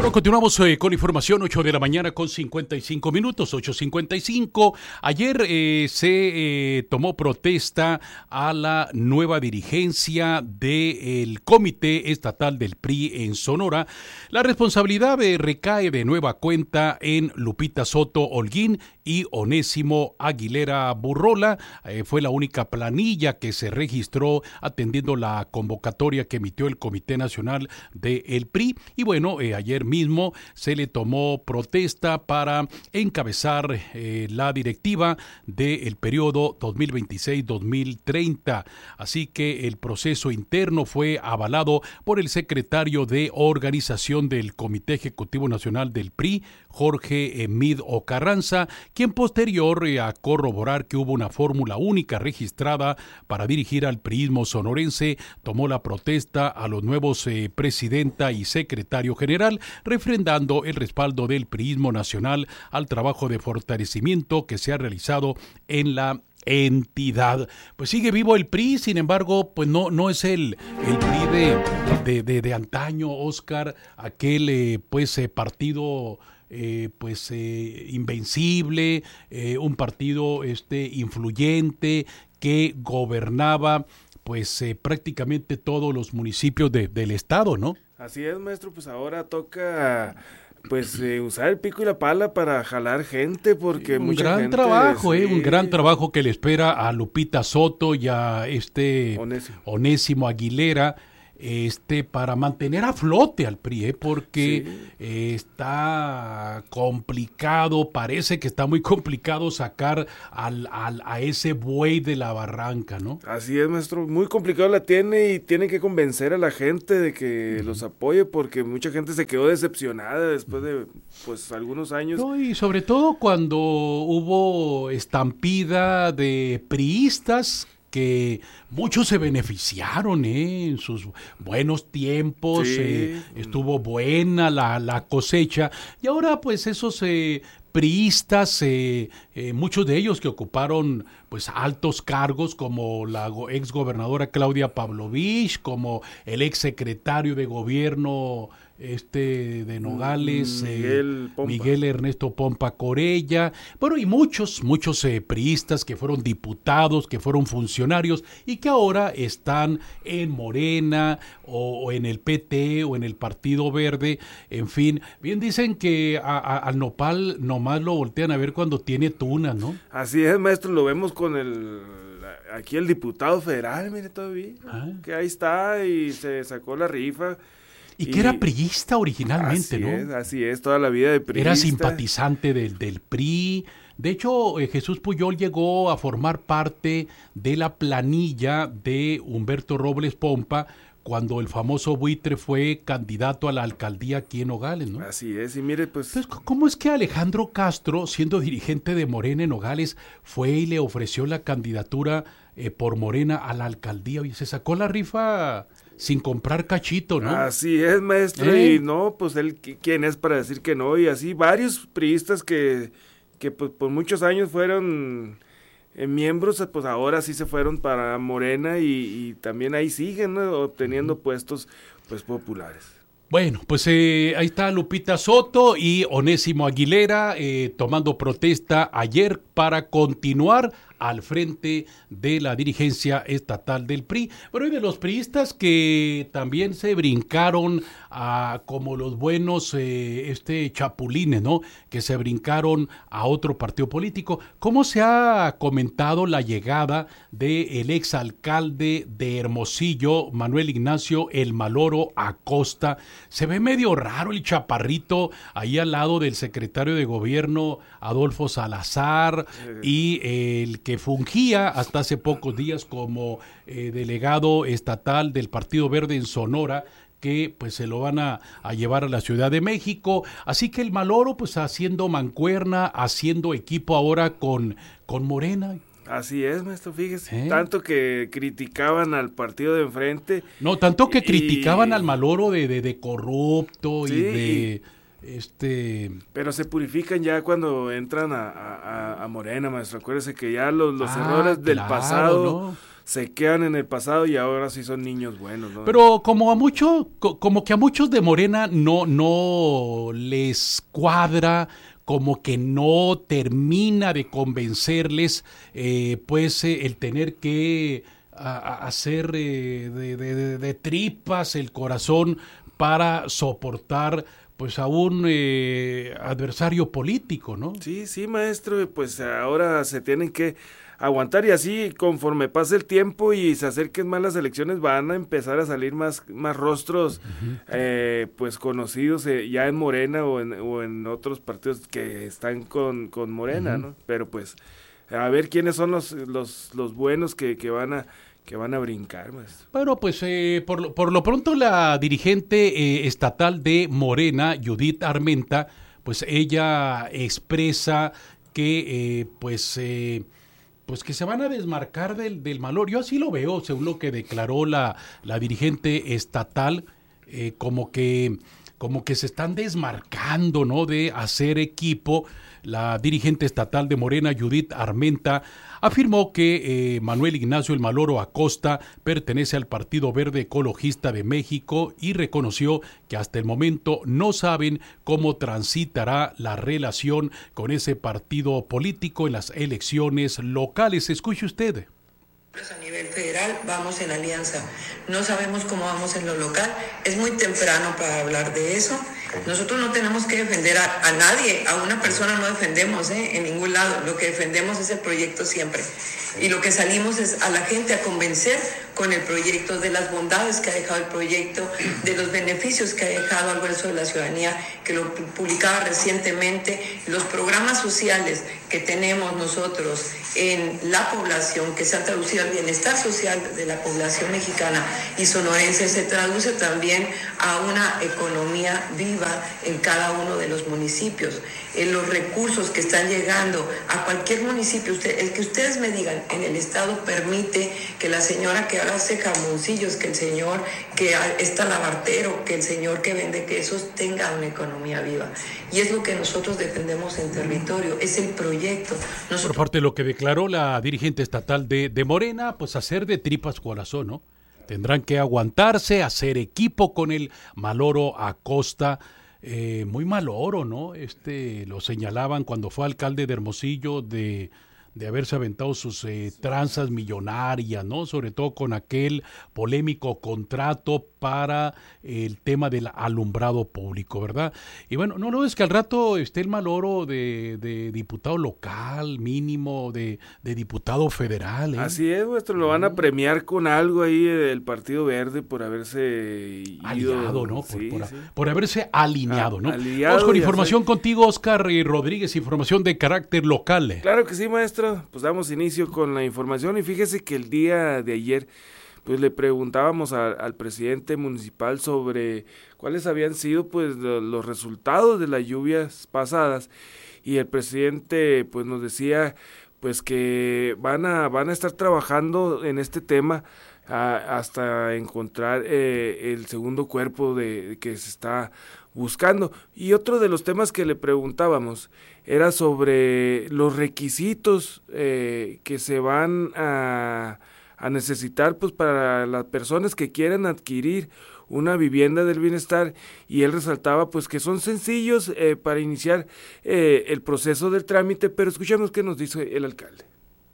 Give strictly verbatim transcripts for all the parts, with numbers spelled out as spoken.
Bueno, continuamos eh, con información, ocho de la mañana con cincuenta y cinco minutos, ocho cincuenta y cinco. Ayer eh, se eh, tomó protesta a la nueva dirigencia del Comité Estatal del P R I en Sonora. La responsabilidad eh, recae de nueva cuenta en Lupita Soto Holguín y Onésimo Aguilera Burrola. Eh, fue la única planilla que se registró atendiendo la convocatoria que emitió el Comité Nacional del P R I. Y bueno, eh, ayer mismo se le tomó protesta para encabezar eh, la directiva del periodo dos mil veintiséis dos mil treinta. Así que el proceso interno fue avalado por el secretario de organización del Comité Ejecutivo Nacional del P R I, Jorge Emid Ocarranza, quien posterior eh, a corroborar que hubo una fórmula única registrada para dirigir al priismo sonorense, tomó la protesta a los nuevos eh, presidenta y secretario general, refrendando el respaldo del priismo nacional al trabajo de fortalecimiento que se ha realizado en la entidad. Pues sigue vivo el P R I, sin embargo, pues no, no es el, el P R I de, de, de, de antaño, Oscar, aquel eh, pues eh, partido eh, pues eh, invencible, eh, un partido este influyente que gobernaba pues eh, prácticamente todos los municipios de, del estado, ¿no? Así es, maestro, pues ahora toca pues eh, usar el pico y la pala para jalar gente, porque un mucha gran gente, trabajo, sí. eh, un gran trabajo que le espera a Lupita Soto y a este Onésimo, Onésimo Aguilera, este para mantener a flote al P R I, eh, porque sí. eh, está complicado, parece que está muy complicado sacar al, al, a ese buey de la barranca, ¿no? Así es, maestro, muy complicado la tiene y tiene que convencer a la gente de que uh-huh. los apoye, porque mucha gente se quedó decepcionada después de pues algunos años. No, y sobre todo cuando hubo estampida de priistas, que muchos se beneficiaron eh, en sus buenos tiempos, sí. eh, estuvo buena la, la cosecha, y ahora pues esos eh, priistas, eh, eh, muchos de ellos que ocuparon pues altos cargos, como la go- ex gobernadora Claudia Pavlovich, como el ex secretario de gobierno este de Nogales, Miguel, eh, Miguel Ernesto Pompa Corella, bueno, y muchos, muchos eh, priistas que fueron diputados, que fueron funcionarios y que ahora están en Morena o, o en el P T o en el Partido Verde, en fin. Bien dicen que a, a, al nopal nomás lo voltean a ver cuando tiene tuna, ¿no? Así es, maestro, lo vemos con el aquí el diputado federal, mire todavía, ¿Ah? que ahí está y se sacó la rifa. Y, y que era priista originalmente, así ¿no? Es, así es, toda la vida de priista. Era simpatizante del, del P R I. De hecho, eh, Jesús Puyol llegó a formar parte de la planilla de Humberto Robles Pompa cuando el famoso buitre fue candidato a la alcaldía aquí en Nogales, ¿no? Así es, y mire, pues... Entonces, ¿cómo es que Alejandro Castro, siendo dirigente de Morena en Nogales, fue y le ofreció la candidatura eh, por Morena a la alcaldía y se sacó la rifa sin comprar cachito, ¿no? Así es, maestro, ¿Eh? y no, pues él, ¿quién es para decir que no? Y así varios priistas que, que pues, por muchos años fueron eh, miembros, pues ahora sí se fueron para Morena y, y también ahí siguen, ¿no? obteniendo puestos pues populares. Bueno, pues eh, ahí está Lupita Soto y Onésimo Aguilera eh, tomando protesta ayer para continuar al frente de la dirigencia estatal del P R I. Pero hay de los priistas que también se brincaron a, como los buenos eh, este chapulines, ¿no? Que se brincaron a otro partido político. ¿Cómo se ha comentado la llegada del exalcalde de Hermosillo, Manuel Ignacio El Maloro Acosta? Se ve medio raro el chaparrito ahí al lado del secretario de gobierno Adolfo Salazar y el que fungía hasta hace pocos días como eh, delegado estatal del Partido Verde en Sonora, que pues se lo van a, a llevar a la Ciudad de México. Así que el Maloro pues haciendo mancuerna, haciendo equipo ahora con, con Morena. Así es, maestro, fíjese, ¿Eh? tanto que criticaban al partido de enfrente. No, tanto que y... criticaban al Maloro de, de, de corrupto sí, y de... este pero se purifican ya cuando entran a, a, a Morena, maestro. Acuérdese que ya los, los ah, errores del claro, pasado ¿no? se quedan en el pasado y ahora sí son niños buenos, ¿no? Pero como a mucho, como que a muchos de Morena no, no les cuadra, como que no termina de convencerles, eh, pues eh, el tener que a, a hacer eh, de, de, de tripas el corazón para soportar pues a un eh, adversario político, ¿no? Sí, sí, maestro, pues ahora se tienen que aguantar y así conforme pase el tiempo y se acerquen más las elecciones van a empezar a salir más, más rostros uh-huh. eh, pues conocidos eh, ya en Morena o en, o en otros partidos que están con, con Morena, uh-huh. ¿no? Pero pues a ver quiénes son los, los, los buenos que, que van a que van a brincar, maestro. Bueno, pues eh, por, lo, por lo pronto la dirigente eh, estatal de Morena, Judith Armenta, pues ella expresa que eh, pues eh, pues que se van a desmarcar del, del malor. Yo así lo veo, según lo que declaró la, la dirigente estatal, eh, como que como que se están desmarcando, ¿no?, de hacer equipo. La dirigente estatal de Morena, Judith Armenta, afirmó que eh, Manuel Ignacio El Maloro Acosta pertenece al Partido Verde Ecologista de México y reconoció que hasta el momento no saben cómo transitará la relación con ese partido político en las elecciones locales. Escuche usted. A nivel federal vamos en alianza, no sabemos cómo vamos en lo local, es muy temprano para hablar de eso. Nosotros no tenemos que defender a, a nadie, a una persona no defendemos ¿eh? en ningún lado, lo que defendemos es el proyecto siempre. Y lo que salimos es a la gente a convencer con el proyecto, de las bondades que ha dejado el proyecto, de los beneficios que ha dejado al grueso de la ciudadanía, que lo publicaba recientemente, los programas sociales que tenemos nosotros en la población, que se ha traducido al bienestar social de la población mexicana y sonorense, se traduce también a una economía viva en cada uno de los municipios. En los recursos que están llegando a cualquier municipio, usted, el que ustedes me digan, en el estado permite que la señora que hace jamoncillos, que el señor que está lavartero, que el señor que vende quesos tenga una economía viva. Y es lo que nosotros defendemos en territorio, es el proyecto. Nosotros... Por parte de lo que declaró la dirigente estatal de, de Morena, pues hacer de tripas corazón, ¿no? Tendrán que aguantarse, hacer equipo con el Maloro Acosta. Eh, muy mal oro, ¿no? Este lo señalaban cuando fue alcalde de Hermosillo de, de haberse aventado sus eh, tranzas millonarias, ¿no? Sobre todo con aquel polémico contrato para el tema del alumbrado público, ¿verdad? Y bueno, no, no es que al rato esté el mal oro de, de diputado local, mínimo, de, de diputado federal, ¿eh? Así es, nuestro, lo van a premiar con algo ahí el Partido Verde por haberse ido. Aliado, ¿no? Por, sí, por, sí. por haberse alineado, ah, ¿no? Aliado. Vamos con información contigo, Oscar Rodríguez, información de carácter local. Claro que sí, maestro. Pues damos inicio con la información y fíjese que el día de ayer pues le preguntábamos a, al presidente municipal sobre cuáles habían sido pues los resultados de las lluvias pasadas y el presidente pues nos decía pues que van a van a estar trabajando en este tema a, hasta encontrar eh, el segundo cuerpo de que se está buscando. Y otro de los temas que le preguntábamos era sobre los requisitos eh, que se van a a necesitar pues para las personas que quieran adquirir una vivienda del bienestar, y él resaltaba pues que son sencillos eh, para iniciar eh, el proceso del trámite, pero escuchemos qué nos dice el alcalde.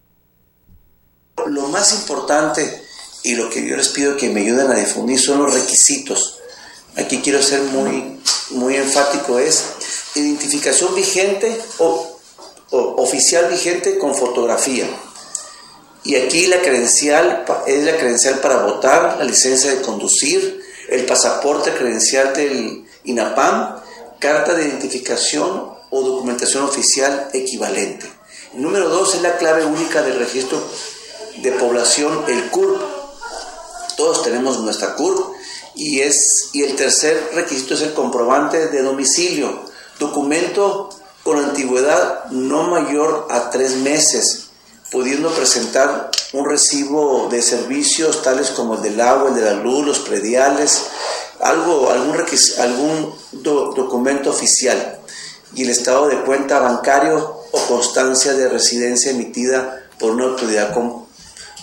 Lo más importante y lo que yo les pido que me ayuden a difundir son los requisitos. Aquí quiero ser muy, muy enfático, es identificación vigente o, o oficial vigente con fotografía. Y aquí la credencial es la credencial para votar, la licencia de conducir, el pasaporte credencial del INAPAM, carta de identificación o documentación oficial equivalente. El número dos es la clave única del registro de población, el C U R P. Todos tenemos nuestra C U R P. Y, es, y el tercer requisito es el comprobante de domicilio, documento con antigüedad no mayor a tres meses, pudiendo presentar un recibo de servicios tales como el del agua, el de la luz, los prediales, algo, algún, requis, algún do, documento oficial, y el estado de cuenta bancario o constancia de residencia emitida por una autoridad com,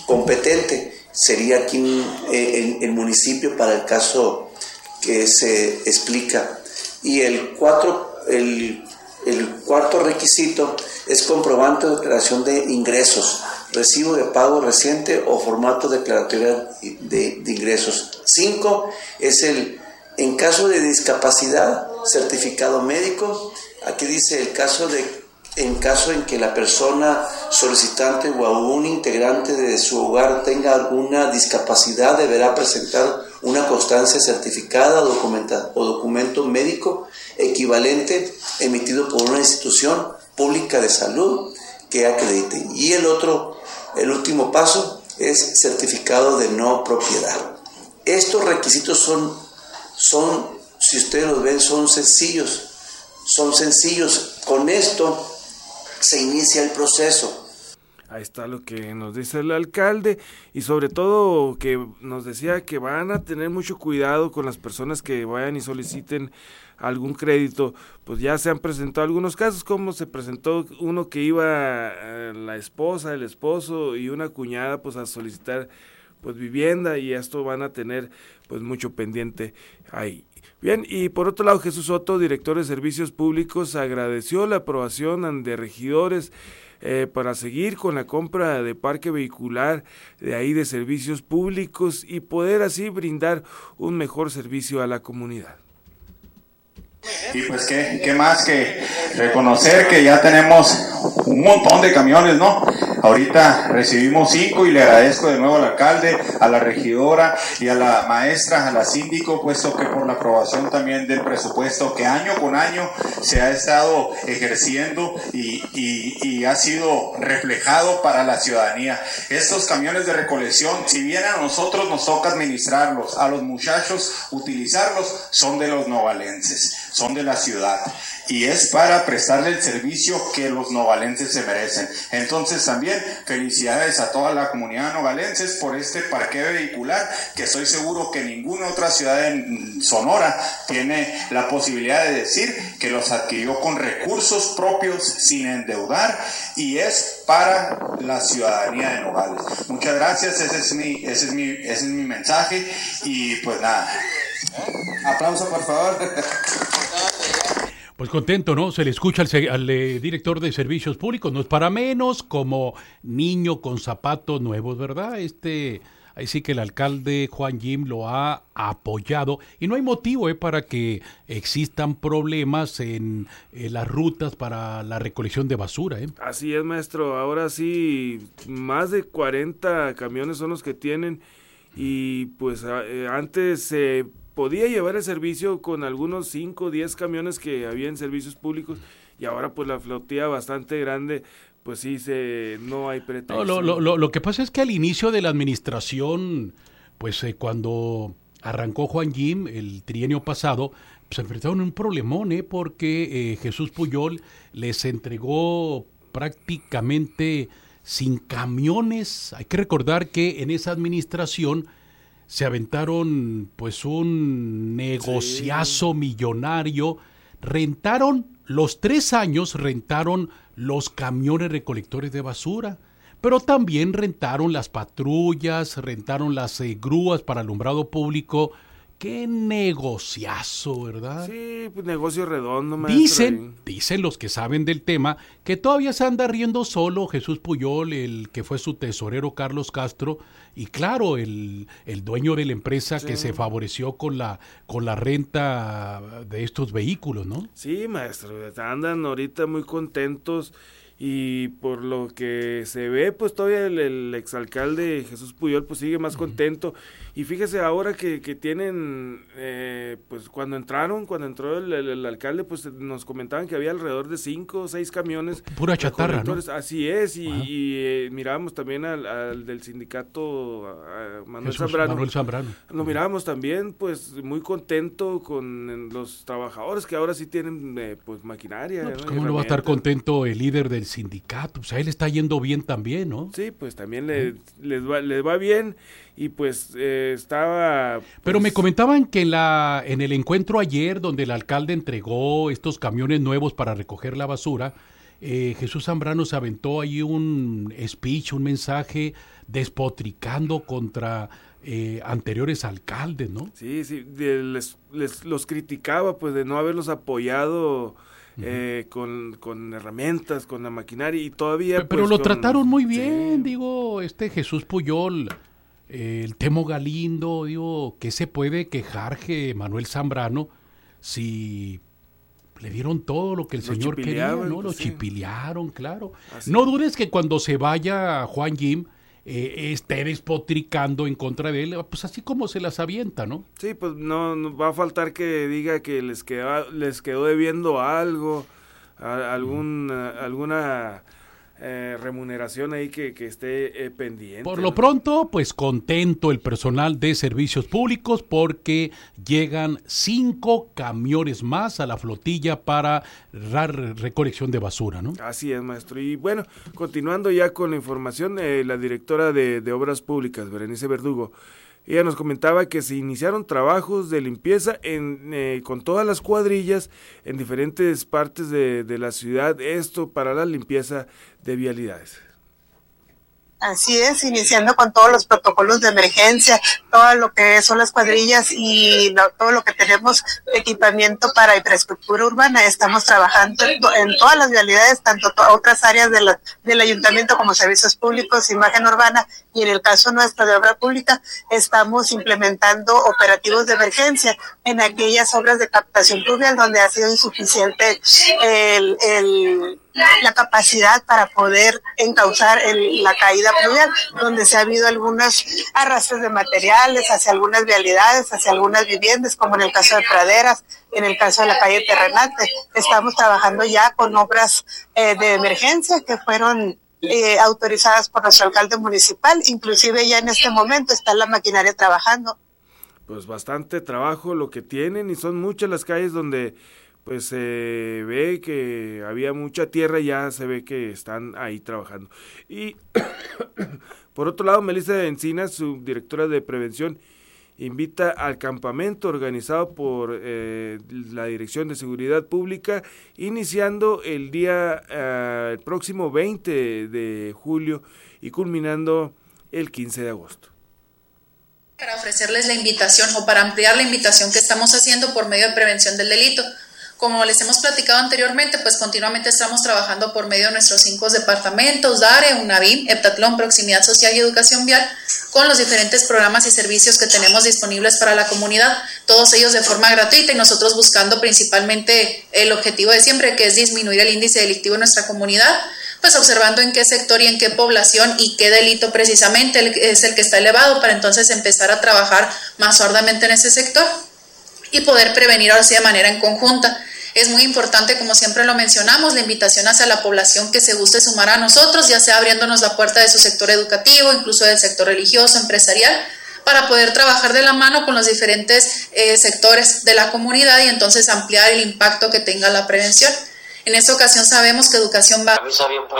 competente sería aquí en el municipio para el caso que se explica. Y el, cuatro, el, el cuarto requisito es comprobante de declaración de ingresos, recibo de pago reciente o formato declaratoria de, de ingresos. Cinco es el, en caso de discapacidad, certificado médico. Aquí dice el caso de en caso en que la persona solicitante o algún integrante de su hogar tenga alguna discapacidad, deberá presentar una constancia certificada o, documenta, o documento médico equivalente emitido por una institución pública de salud que acredite. Y el otro, el último paso es certificado de no propiedad. Estos requisitos son, son, si ustedes los ven, son sencillos, son sencillos. Con esto se inicia el proceso. Ahí está lo que nos dice el alcalde, y sobre todo que nos decía que van a tener mucho cuidado con las personas que vayan y soliciten algún crédito. Pues ya se han presentado algunos casos, como se presentó uno que iba la esposa, el esposo y una cuñada pues a solicitar pues vivienda, y esto van a tener pues mucho pendiente ahí. Bien, y por otro lado, Jesús Soto, director de Servicios Públicos, agradeció la aprobación de regidores eh, para seguir con la compra de parque vehicular de ahí de servicios públicos y poder así brindar un mejor servicio a la comunidad. Y pues qué, qué más que reconocer que ya tenemos un montón de camiones, ¿no? Ahorita recibimos cinco y le agradezco de nuevo al alcalde, a la regidora y a la maestra, a la síndico, puesto que por la aprobación también del presupuesto que año con año se ha estado ejerciendo y, y, y ha sido reflejado para la ciudadanía. Estos camiones de recolección, si bien a nosotros nos toca administrarlos, a los muchachos utilizarlos, son de los novalenses, son de la ciudad, y es para prestarle el servicio que los novalenses se merecen. Entonces también felicidades a toda la comunidad novalenses por este parqueo vehicular, que estoy seguro que ninguna otra ciudad en Sonora tiene la posibilidad de decir que los adquirió con recursos propios sin endeudar, y es para la ciudadanía de Nogales. Muchas gracias, ese es mi, ese es mi, ese es mi mensaje, y pues nada. Aplauso, por favor. Pues contento, ¿no? Se le escucha al, al eh, director de Servicios Públicos, no es para menos, como niño con zapatos nuevos, ¿verdad? Este, ahí sí que el alcalde Juan Jim lo ha apoyado, y no hay motivo eh, para que existan problemas en, en las rutas para la recolección de basura. ¿eh? Así es, maestro. Ahora sí, más de cuarenta camiones son los que tienen, y pues eh, antes se... Eh, podía llevar el servicio con algunos cinco o diez camiones que había en servicios públicos, y ahora pues la flotilla bastante grande, pues sí, se, no hay pretexto. No, lo, lo, lo, lo que pasa es que al inicio de la administración, pues eh, cuando arrancó Juan Jim el trienio pasado, pues se enfrentaron en un problemón, ¿eh? porque eh, Jesús Puyol les entregó prácticamente sin camiones. Hay que recordar que en esa administración se aventaron pues un negociazo sí. millonario, rentaron, los tres años rentaron los camiones recolectores de basura, pero también rentaron las patrullas, rentaron las eh, grúas para alumbrado público. ¡Qué negociazo!, ¿verdad? Sí, pues negocio redondo, maestro. Dicen, dicen los que saben del tema, que todavía se anda riendo solo Jesús Puyol, el que fue su tesorero Carlos Castro, y claro, el, el dueño de la empresa sí. que se favoreció con la, con la renta de estos vehículos, ¿no? Sí, maestro, andan ahorita muy contentos, y por lo que se ve, pues todavía el, el exalcalde Jesús Puyol pues sigue más contento. Y fíjese ahora que, que tienen, eh, pues cuando entraron, cuando entró el, el, el alcalde, pues nos comentaban que había alrededor de cinco o seis camiones. Pura chatarra, ¿no? Así es, y, y eh, mirábamos también al, al del sindicato a Manuel Jesús, Zambrano. Manuel Zambrano. Lo mirábamos también, pues muy contento con los trabajadores que ahora sí tienen, eh, pues maquinaria. No, pues, ¿no? ¿Cómo no va a estar contento el líder del sindicato? Pues a él está yendo bien también, ¿no? Sí, pues también le, ¿Eh? les, va, les va bien. Y pues eh, estaba... Pues... Pero me comentaban que en, la, en el encuentro ayer, donde el alcalde entregó estos camiones nuevos para recoger la basura, eh, Jesús Zambrano se aventó ahí un speech, un mensaje despotricando contra eh, anteriores alcaldes, ¿no? Sí, sí, de, les, les los criticaba pues de no haberlos apoyado eh, uh-huh. con, con herramientas, con la maquinaria y todavía... Pero, pero pues, lo con, trataron muy bien, sí. digo, este Jesús Puyol, eh, el Temo Galindo, digo, ¿qué se puede quejar que Manuel Zambrano si... le dieron todo lo que el lo señor quería, ¿no? Lo sí. chipilearon, claro. Así. No dudes que cuando se vaya Juan Jim eh, esté despotricando en contra de él, pues así como se las avienta, ¿no? Sí, pues no, no va a faltar que diga que les quedó, les quedó debiendo algo, a, algún, a, alguna... Eh, remuneración ahí que, que esté eh, pendiente. Por ¿no? lo pronto, pues contento el personal de servicios públicos porque llegan cinco camiones más a la flotilla para la recolección de basura, ¿no? Así es, maestro. Y bueno, continuando ya con la información, eh, la directora de, de Obras Públicas, Berenice Verdugo, ella nos comentaba que se iniciaron trabajos de limpieza en, eh, con todas las cuadrillas en diferentes partes de, de la ciudad, esto para la limpieza de vialidades. Así es, iniciando con todos los protocolos de emergencia, todo lo que son las cuadrillas y lo, todo lo que tenemos de equipamiento para infraestructura urbana. Estamos trabajando en, en todas las vialidades, tanto to- otras áreas de la, del ayuntamiento como servicios públicos, imagen urbana, y en el caso nuestro de obra pública, estamos implementando operativos de emergencia en aquellas obras de captación pluvial donde ha sido insuficiente el, el la capacidad para poder encauzar el, la caída pluvial, donde se ha habido algunos arrastres de materiales hacia algunas vialidades, hacia algunas viviendas, como en el caso de Praderas, en el caso de la calle Terrenate. Estamos trabajando ya con obras eh, de emergencia que fueron eh, autorizadas por nuestro alcalde municipal, inclusive ya en este momento está la maquinaria trabajando. Pues bastante trabajo lo que tienen y son muchas las calles donde pues se eh, ve que había mucha tierra y ya se ve que están ahí trabajando. Y por otro lado, Melissa Encinas, su directora de prevención, invita al campamento organizado por eh, la Dirección de Seguridad Pública, iniciando el día, eh, el próximo veinte de julio y culminando el quince de agosto. Para ofrecerles la invitación o para ampliar la invitación que estamos haciendo por medio de prevención del delito. Como les hemos platicado anteriormente, pues continuamente estamos trabajando por medio de nuestros cinco departamentos, DARE, UNAVIM, Heptatlón, Proximidad Social y Educación Vial, con los diferentes programas y servicios que tenemos disponibles para la comunidad, todos ellos de forma gratuita y nosotros buscando principalmente el objetivo de siempre, que es disminuir el índice delictivo en nuestra comunidad, pues observando en qué sector y en qué población y qué delito precisamente es el que está elevado, para entonces empezar a trabajar más arduamente en ese sector y poder prevenir ahora sí de manera en conjunta. Es muy importante, como siempre lo mencionamos, la invitación hacia la población que se guste sumar a nosotros, ya sea abriéndonos la puerta de su sector educativo, incluso del sector religioso, empresarial, para poder trabajar de la mano con los diferentes eh, sectores de la comunidad y entonces ampliar el impacto que tenga la prevención. En esta ocasión sabemos que educación va...